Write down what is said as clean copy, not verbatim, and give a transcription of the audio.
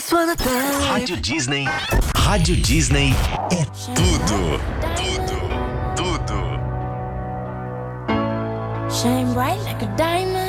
Rádio Disney. Rádio Disney é tudo. Tudo. Tudo. Shine bright like a diamond.